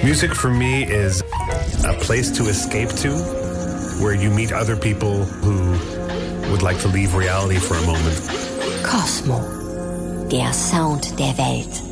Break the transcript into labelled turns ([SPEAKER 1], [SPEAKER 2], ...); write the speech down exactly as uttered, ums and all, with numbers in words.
[SPEAKER 1] Music for me is a place to escape to, where you meet other people who would like to leave reality for a moment.
[SPEAKER 2] Cosmo, der Sound der Welt.